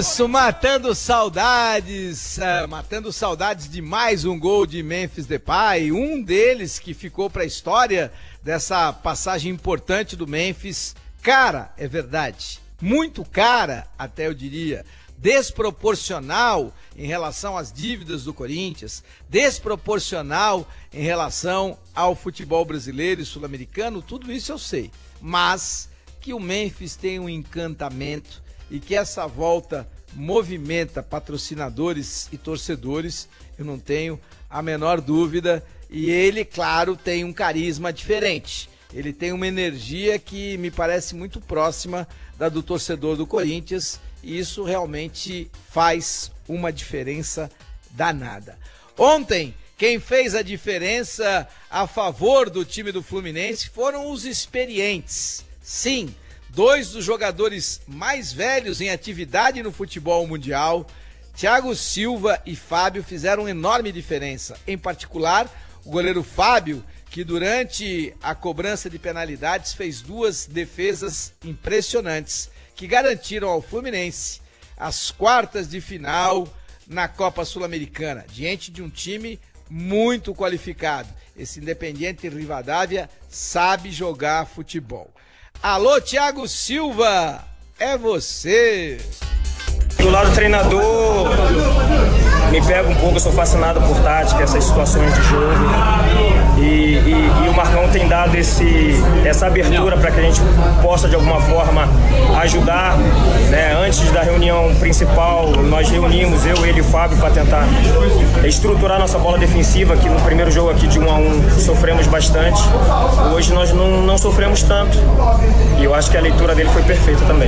isso, matando saudades de mais um gol de Memphis Depay, um deles que ficou para a história dessa passagem importante do Memphis. Cara, é verdade, muito cara, até eu diria, desproporcional em relação às dívidas do Corinthians, desproporcional em relação ao futebol brasileiro e sul-americano, tudo isso eu sei, mas que o Memphis tem um encantamento e que essa volta movimenta patrocinadores e torcedores, eu não tenho a menor dúvida. E ele, claro, tem um carisma diferente. Ele tem uma energia que me parece muito próxima da do torcedor do Corinthians, e isso realmente faz uma diferença danada. Ontem, quem fez a diferença a favor do time do Fluminense foram os experientes. Sim, dois dos jogadores mais velhos em atividade no futebol mundial, Thiago Silva e Fábio, fizeram enorme diferença. Em particular, o goleiro Fábio, que durante a cobrança de penalidades fez duas defesas impressionantes, que garantiram ao Fluminense as quartas de final na Copa Sul-Americana, diante de um time muito qualificado. Esse Independiente Rivadavia sabe jogar futebol. Alô, Thiago Silva, é você! Do lado do treinador, me pega um pouco, eu sou fascinado por tática, essas situações de jogo. E o Marcão tem dado essa abertura para que a gente possa, de alguma forma, ajudar. Né? Antes da reunião principal, nós reunimos, eu, ele e o Fábio, para tentar estruturar nossa bola defensiva, que no primeiro jogo aqui de 1-1 sofremos bastante. Hoje nós não sofremos tanto. E eu acho que a leitura dele foi perfeita também.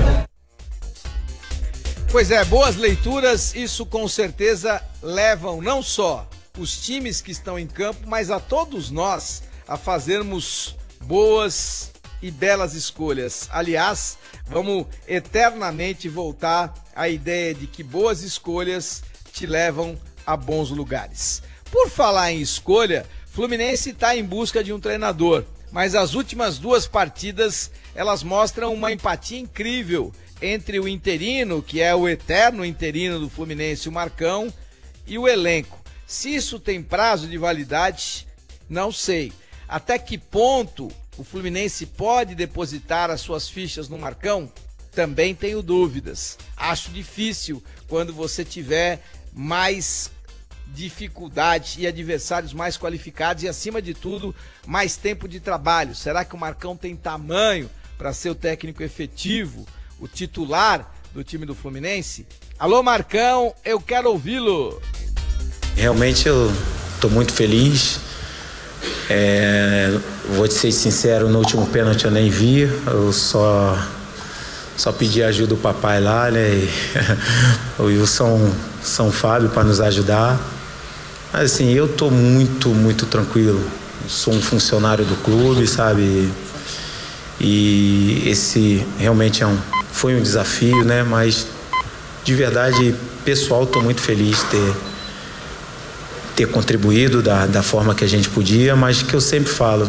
Pois é, boas leituras, isso com certeza levam não só os times que estão em campo, mas a todos nós a fazermos boas e belas escolhas. Aliás, vamos eternamente voltar à ideia de que boas escolhas te levam a bons lugares. Por falar em escolha, Fluminense está em busca de um treinador, mas as últimas duas partidas elas mostram uma empatia incrível entre o interino, que é o eterno interino do Fluminense, o Marcão, e o elenco. Se isso tem prazo de validade, não sei. Até que ponto o Fluminense pode depositar as suas fichas no Marcão? Também tenho dúvidas. Acho difícil quando você tiver mais dificuldade e adversários mais qualificados e, acima de tudo, mais tempo de trabalho. Será que o Marcão tem tamanho para ser o técnico efetivo, o titular do time do Fluminense? Alô, Marcão, eu quero ouvi-lo. Realmente eu estou muito feliz. Vou te ser sincero, no último pênalti eu nem vi, eu só pedi ajuda do papai lá, né? E o São Fábio para nos ajudar. Mas assim, eu estou muito tranquilo. Sou um funcionário do clube, sabe? E esse realmente foi um desafio, né? Mas de verdade, pessoal, estou muito feliz de ter contribuído da forma que a gente podia, mas que eu sempre falo,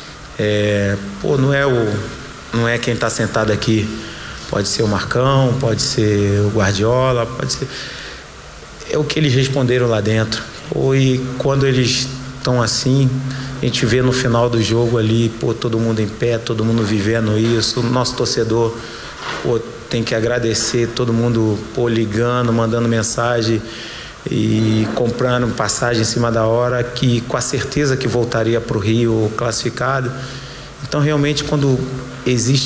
não é quem está sentado aqui, pode ser o Marcão, pode ser o Guardiola, pode ser, é o que eles responderam lá dentro. E quando eles estão assim, a gente vê no final do jogo ali, todo mundo em pé, todo mundo vivendo isso, o nosso torcedor, tem que agradecer todo mundo, ligando, mandando mensagem e comprando passagem em cima da hora, que com a certeza que voltaria para o Rio classificado. Então realmente, quando existe